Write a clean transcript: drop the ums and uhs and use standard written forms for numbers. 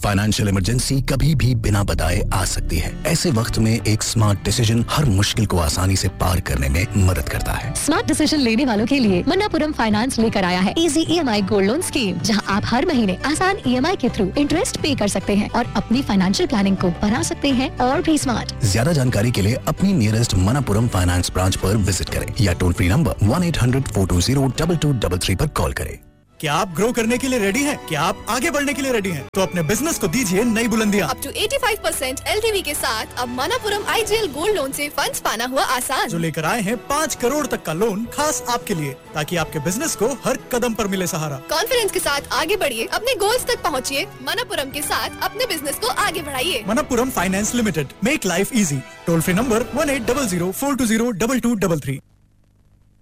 Financial emergency कभी भी बिना बताए आ सकती है। ऐसे वक्त में एक स्मार्ट डिसीजन हर मुश्किल को आसानी से पार करने में मदद करता है। स्मार्ट डिसीजन लेने वालों के लिए मन्नापुरम फाइनेंस लेकर आया है easy EMI gold loan scheme, जहां आप हर महीने आसान EMI के थ्रू इंटरेस्ट पे कर सकते हैं और अपनी फाइनेंशियल प्लानिंग को बना सकते हैं और भी स्मार्ट। ज्यादा जानकारी के लिए अपनी नियरेस्ट मन्नापुरम फाइनेंस ब्रांच पर विजिट करें या टोल फ्री नंबर 1-800-420-2222 पर कॉल करें। क्या आप ग्रो करने के लिए रेडी हैं? क्या आप आगे बढ़ने के लिए रेडी हैं? तो अपने बिजनेस को दीजिए नई बुलंदियां। अप टू 85% LTV के साथ अब मन्नापुरम IGL गोल्ड लोन से फंड्स पाना हुआ आसान। जो लेकर आए हैं 5 करोड़ तक का लोन खास आपके लिए, ताकि आपके बिजनेस को हर कदम पर मिले सहारा। कॉन्फिडेंस के साथ आगे बढ़िए, अपने गोल्स तक पहुँचिए। मन्नापुरम के साथ अपने बिजनेस को आगे बढ़ाइए। Manappuram finance limited, make life easy. Toll free number 1800 420 2223।